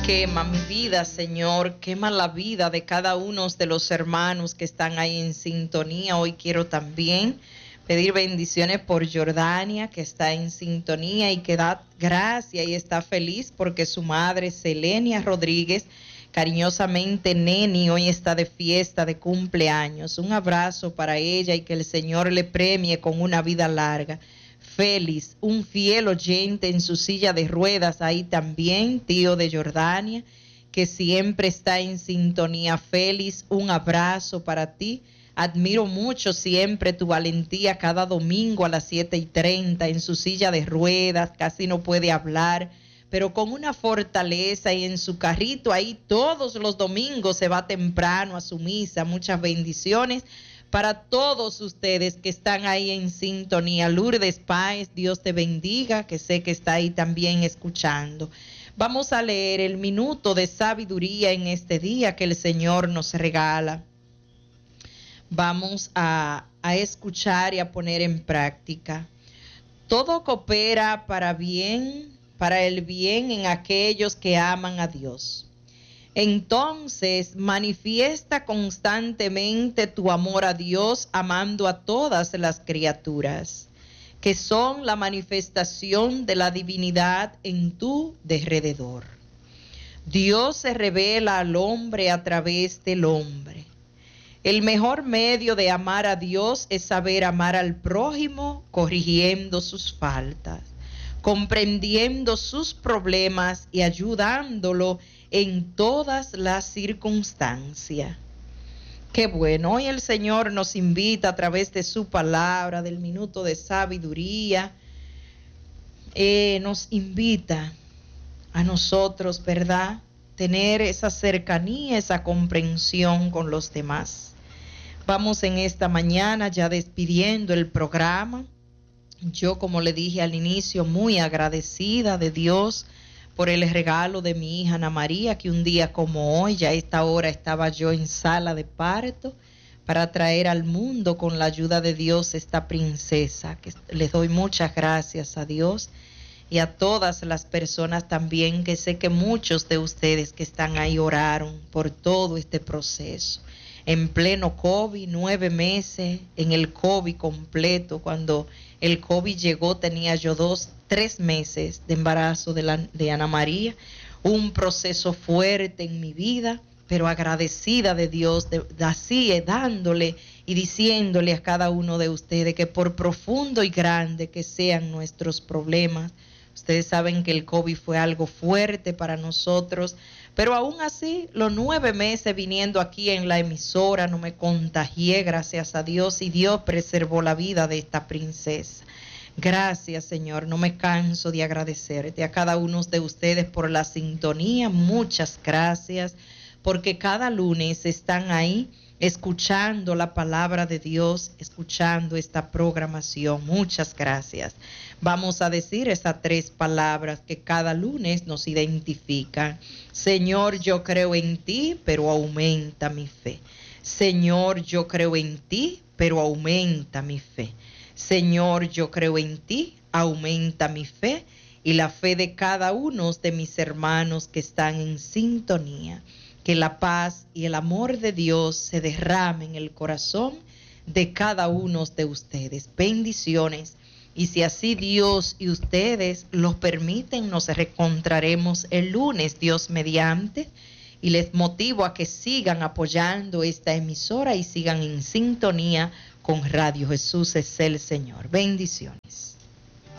Quema mi vida, Señor, quema la vida de cada uno de los hermanos que están ahí en sintonía. Hoy quiero también pedir bendiciones por Jordania, que está en sintonía y que da gracia y está feliz porque su madre, Selenia Rodríguez, cariñosamente Neni, hoy está de fiesta, de cumpleaños. Un abrazo para ella y que el Señor le premie con una vida larga. Félix, un fiel oyente en su silla de ruedas, ahí también, tío de Jordania, que siempre está en sintonía. Félix, un abrazo para ti. Admiro mucho siempre tu valentía cada domingo a las 7:30 en su silla de ruedas, casi no puede hablar, pero con una fortaleza y en su carrito ahí todos los domingos se va temprano a su misa. Muchas bendiciones para todos ustedes que están ahí en sintonía. Lourdes Páez, Dios te bendiga, que sé que está ahí también escuchando. Vamos a leer el minuto de sabiduría en este día que el Señor nos regala. Vamos a escuchar y a poner en práctica. Todo coopera para bien, para el bien en aquellos que aman a Dios. Entonces, manifiesta constantemente tu amor a Dios, amando a todas las criaturas, que son la manifestación de la divinidad en tu derredor. Dios se revela al hombre a través del hombre. El mejor medio de amar a Dios es saber amar al prójimo, corrigiendo sus faltas, comprendiendo sus problemas y ayudándolo en todas las circunstancias. Qué bueno, hoy el Señor nos invita a través de su palabra, del minuto de sabiduría, nos invita a nosotros, ¿verdad?, tener esa cercanía, esa comprensión con los demás. Vamos en esta mañana ya despidiendo el programa. Yo, como le dije al inicio, muy agradecida de Dios por el regalo de mi hija Ana María, que un día como hoy, ya a esta hora estaba yo en sala de parto para traer al mundo con la ayuda de Dios esta princesa, que les doy muchas gracias a Dios y a todas las personas también, que sé que muchos de ustedes que están ahí oraron por todo este proceso. En pleno COVID, 9 meses, en el COVID completo. Cuando el COVID llegó tenía yo 3 meses de embarazo de Ana María. Un proceso fuerte en mi vida, pero agradecida de Dios, así dándole y diciéndole a cada uno de ustedes que por profundo y grande que sean nuestros problemas, ustedes saben que el COVID fue algo fuerte para nosotros, pero aún así, los 9 meses viniendo aquí en la emisora, no me contagié, gracias a Dios, y Dios preservó la vida de esta princesa. Gracias, Señor, no me canso de agradecerte a cada uno de ustedes por la sintonía. Muchas gracias, porque cada lunes están ahí escuchando la palabra de Dios, escuchando esta programación. Muchas gracias. Vamos a decir esas 3 palabras que cada lunes nos identifican. Señor, yo creo en ti, pero aumenta mi fe. Señor, yo creo en ti, pero aumenta mi fe. Señor, yo creo en ti, aumenta mi fe y la fe de cada uno de mis hermanos que están en sintonía. Que la paz y el amor de Dios se derrame en el corazón de cada uno de ustedes. Bendiciones. Y si así Dios y ustedes los permiten, nos reencontraremos el lunes, Dios mediante. Y les motivo a que sigan apoyando esta emisora y sigan en sintonía con Radio Jesús es el Señor. Bendiciones.